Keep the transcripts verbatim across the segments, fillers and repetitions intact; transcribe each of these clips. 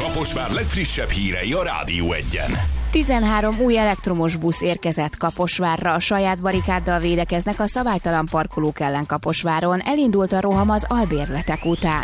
Kaposvár legfrissebb hírei a Rádió Egyen. tizenhárom új elektromos busz érkezett Kaposvárra. A saját barikáddal védekeznek a szabálytalan parkolók ellen Kaposváron. Elindult a roham az albérletek után.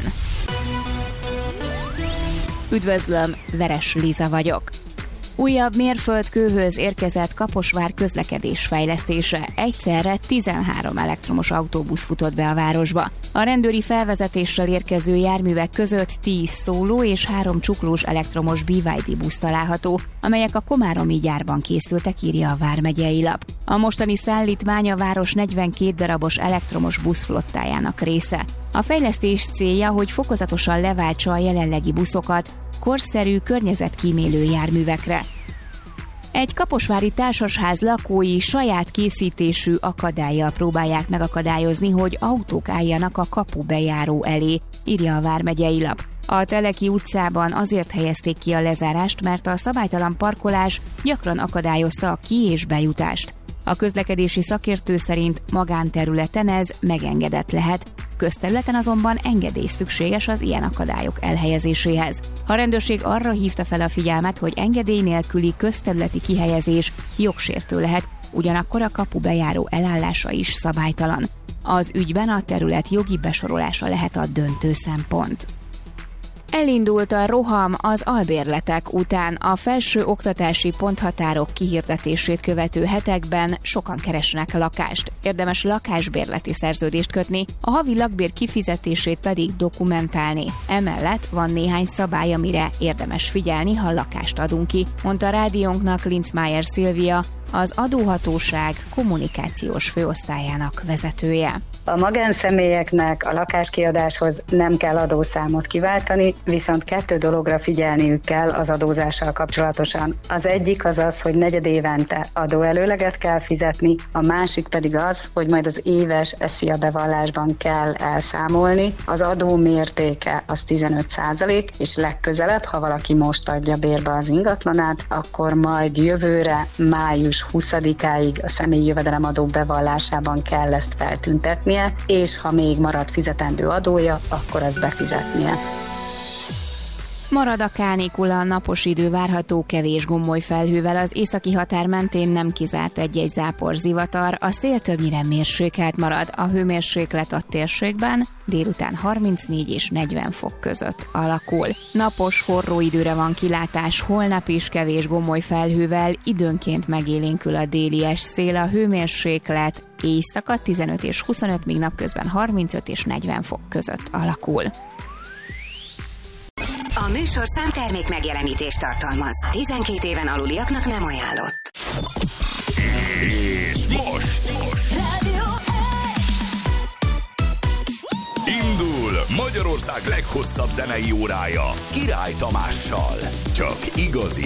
Üdvözlöm, Veres Liza vagyok. Újabb mérföldkőhöz érkezett Kaposvár közlekedésfejlesztése. Egyszerre tizenhárom elektromos autóbusz futott be a városba. A rendőri felvezetéssel érkező járművek között tíz szóló és három csuklós elektromos bé vé dé busz található, amelyek a komáromi gyárban készültek, írja a vármegyei lap. A mostani szállítmány a város negyvenkét darabos elektromos buszflottájának része. A fejlesztés célja, hogy fokozatosan leváltsa a jelenlegi buszokat korszerű, környezetkímélő járművekre. Egy kaposvári társasház lakói saját készítésű akadállyal próbálják megakadályozni, hogy autók álljanak a kapubejáró elé, írja a vármegyei lap. A Teleki utcában azért helyezték ki a lezárást, mert a szabálytalan parkolás gyakran akadályozta a ki- és bejutást. A közlekedési szakértő szerint magánterületen ez megengedett lehet, közterületen azonban engedély szükséges az ilyen akadályok elhelyezéséhez. A rendőrség arra hívta fel a figyelmet, hogy engedély nélküli közterületi kihelyezés jogsértő lehet, ugyanakkor a kapubejáró elállása is szabálytalan. Az ügyben a terület jogi besorolása lehet a döntő szempont. Elindult a roham az albérletek után. A felső oktatási ponthatárok kihirdetését követő hetekben sokan keresnek lakást. Érdemes lakásbérleti szerződést kötni, a havi lakbér kifizetését pedig dokumentálni. Emellett van néhány szabály, amire érdemes figyelni, ha lakást adunk ki, mondta a rádiónknak Linzmeier Szilvia, az adóhatóság kommunikációs főosztályának vezetője. A magánszemélyeknek a lakáskiadáshoz nem kell adószámot kiváltani, viszont kettő dologra figyelniük kell az adózással kapcsolatosan. Az egyik az az, hogy negyedévente adóelőleget kell fizetni, a másik pedig az, hogy majd az éves SZIA bevallásban kell elszámolni. Az adó mértéke az tizenöt százalék, és legközelebb, ha valaki most adja bérbe az ingatlanát, akkor majd jövőre május huszadikáig a személyi jövedelemadó bevallásában kell ezt feltüntetnie, és ha még marad fizetendő adója, akkor azt befizetnie. Marad a kánikula, napos idő várható, kevés gommoly felhővel, az északi határ mentén nem kizárt egy-egy záporzivatar, a szél többnyire mérsékelt marad, a hőmérséklet a térségben délután harmincnégy és negyven fok között alakul. Napos, forró időre van kilátás, holnap is kevés gommoly felhővel, időnként megélénkül a déli szél, a hőmérséklet éjszaka tizenöt és huszonöt, míg napközben harmincöt és negyven fok között alakul. A műsorszám termék megjelenítést tartalmaz. tizenkét éven aluliaknak nem ajánlott. És most, most. Rádió Indul Magyarország leghosszabb zenei órája Király Tamással. Csak igazi